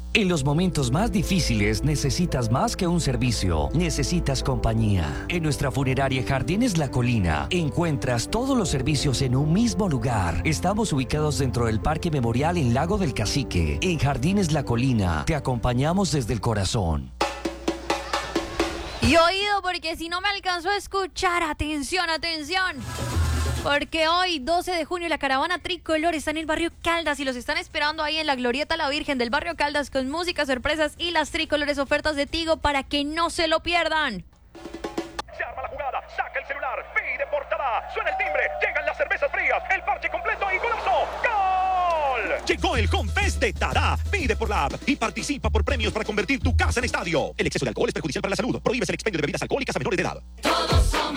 En los momentos más difíciles necesitas más que un servicio, necesitas compañía. En nuestra funeraria Jardines La Colina encuentras todos los servicios en un mismo lugar. Estamos ubicados dentro del Parque Memorial en Lago del Cacique. En Jardines La Colina te acompañamos desde el corazón. Y oído, porque si no me alcanzó a escuchar, atención, atención. Porque hoy, 12 de junio, la caravana tricolor está en el barrio Caldas y los están esperando ahí en la Glorieta La Virgen del barrio Caldas con música, sorpresas y las tricolores ofertas de Tigo para que no se lo pierdan. Se arma la jugada, saca el celular, pide portada, suena el timbre, llegan las cervezas frías, el parche completo y golazo. ¡Gol! Llegó el Confest de Dada. Pide por la app y participa por premios para convertir tu casa en estadio. El exceso de alcohol es perjudicial para la salud. Prohíbes el expendio de bebidas alcohólicas a menores de edad. Todos somos